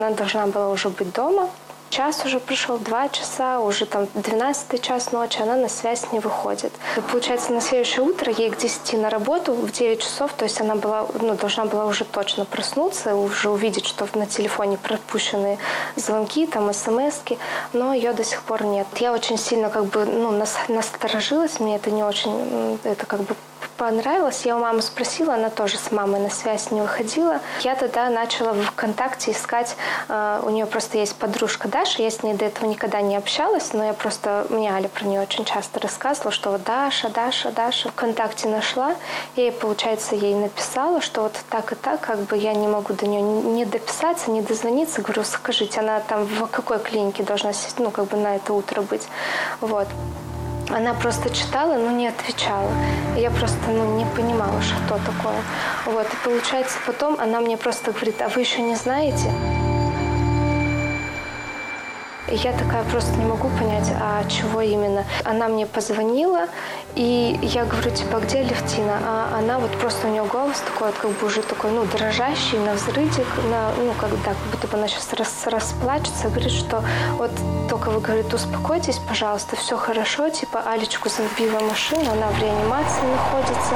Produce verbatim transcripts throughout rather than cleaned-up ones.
Она должна была уже быть дома. Час уже прошел, два часа, уже там двенадцатый час ночи, она на связь не выходит. И получается, на следующее утро ей к десяти на работу, в девять часов, то есть она была, ну, должна была уже точно проснуться, уже увидеть, что на телефоне пропущены звонки, там, смски, но ее до сих пор нет. Я очень сильно как бы, ну, насторожилась, мне это не очень, это как бы понравилось. Я у мамы спросила, она тоже с мамой на связь не выходила. Я тогда начала в ВКонтакте искать, э, у нее просто есть подружка Даша, я с ней до этого никогда не общалась, но я просто, мне Аля про нее очень часто рассказывала, что вот Даша, Даша, Даша. ВКонтакте нашла, и, получается, ей написала, что вот так и так, как бы я не могу до нее не дописаться, не дозвониться. Говорю, скажите, она там в какой клинике должна, ну, как бы на это утро быть? Вот. Она просто читала, но не отвечала. Я просто, ну, не понимала, что такое. Вот. И получается, потом она мне просто говорит, а вы еще не знаете? И я такая просто не могу понять, а чего именно. Она мне позвонила, и я говорю, типа, где Алевтина? А она вот просто, у нее голос такой, вот, как бы уже такой, ну, дрожащий, на взрыдик, на, ну, как, да, как будто бы она сейчас рас, расплачется, говорит, что вот только вы, говорит, успокойтесь, пожалуйста, все хорошо, типа, Алечку забила машина, она в реанимации находится.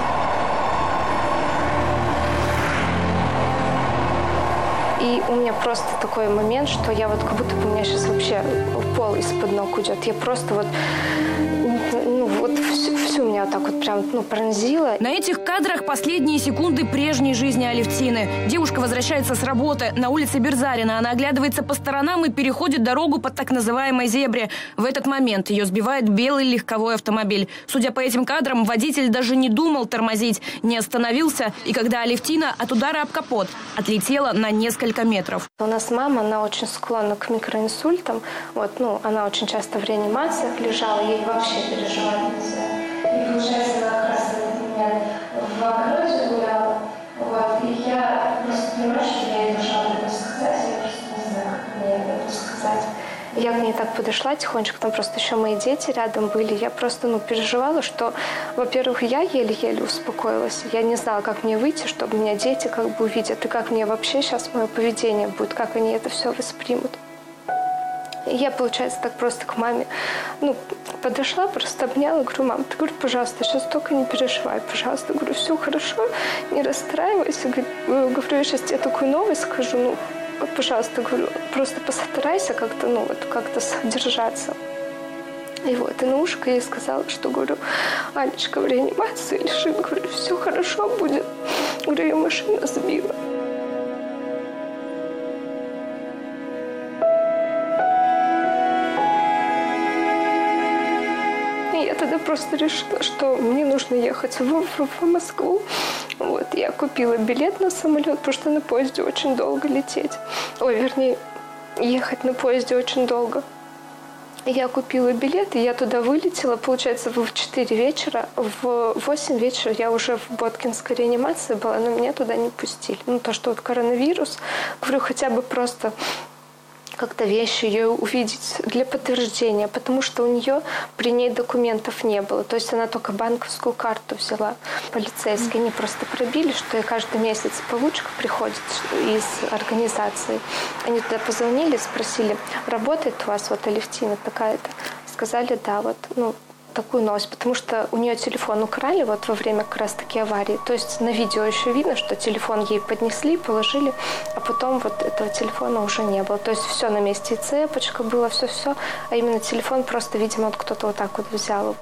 И у меня просто такой момент, что я вот как будто бы у меня сейчас вообще пол из-под ног уйдет. Я просто вот, ну, вот всю, всю меня вот так вот прям, ну, пронзила. На этих кадрах последние секунды прежней жизни Алевтины. Девушка возвращается с работы. На улице Берзарина она оглядывается по сторонам и переходит дорогу по так называемой зебре. В этот момент ее сбивает белый легковой автомобиль. Судя по этим кадрам, водитель даже не думал тормозить, не остановился. И когда Алевтина от удара об капот отлетела на несколько метров. У нас мама, она очень склонна к микроинсультам. Вот, ну, она очень часто в реанимациях лежала, ей вообще переживать нельзя. И получается, она как раз в огороде гуляла. Вот, и я просто понимаю, что я ей должна это сказать, я просто не знаю, как мне это сказать. Я к ней так подошла тихонечко, там просто еще мои дети рядом были. Я просто, ну, переживала, что, во-первых, я еле-еле успокоилась. Я не знала, как мне выйти, чтобы меня дети как бы увидят, и как мне вообще сейчас мое поведение будет, как они это все воспримут. И я, получается, так просто к маме, ну, подошла, просто обняла, говорю, мам, ты, говорю, пожалуйста, сейчас только не переживай, пожалуйста, говорю, все хорошо, не расстраивайся. Говорю, я сейчас тебе такую новость скажу, ну, пожалуйста, говорю, просто постарайся как-то, ну, вот, как-то содержаться. И вот, и на ушко ей сказала, что, говорю, Алечка в реанимации лежит, говорю, все хорошо будет. Говорю, ее машина сбила. И я тогда просто решила, что мне нужно ехать в, в, в Москву. Вот, я купила билет на самолет, потому что на поезде очень долго лететь. Ой, вернее, ехать на поезде очень долго. Я купила билет, и я туда вылетела, получается, в четыре вечера. В восемь вечера я уже в Боткинской реанимации была, но меня туда не пустили. Ну, то, что вот коронавирус, говорю, хотя бы просто как-то вещи ее увидеть для подтверждения, потому что у нее при ней документов не было. То есть она только банковскую карту взяла. Полицейские они просто пробили, что ей каждый месяц получка приходит из организации. Они туда позвонили, спросили, работает у вас вот Алевтина такая-то? Сказали, да, вот, ну, такую новость, потому что у нее телефон украли вот во время как раз таки аварии. То есть на видео еще видно, что телефон ей поднесли, положили, а потом вот этого телефона уже не было. То есть все на месте, и цепочка была, все-все, а именно телефон просто, видимо, вот кто-то вот так вот взял.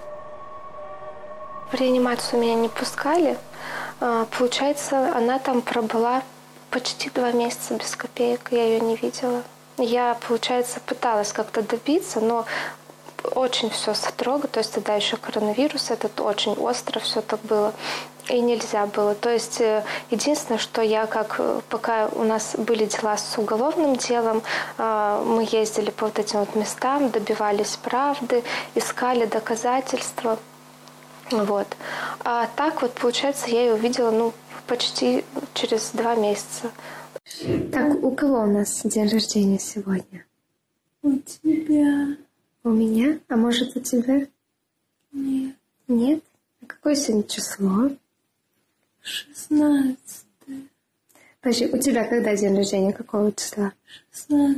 В реанимацию меня не пускали. Получается, она там пробыла почти два месяца без копеек, я ее не видела. Я, получается, пыталась как-то добиться, но очень все строго, то есть тогда еще коронавирус, этот очень остро все так было, и нельзя было. То есть единственное, что я, как пока у нас были дела с уголовным делом, мы ездили по вот этим вот местам, добивались правды, искали доказательства. Вот. А так вот, получается, я ее увидела, ну, почти через два месяца. Так, у кого у нас день рождения сегодня? У тебя. У меня? А может, у тебя? Нет. Нет? А какое сегодня число? Шестнадцатое. Подожди, у тебя когда день рождения? Какого числа? шестнадцать.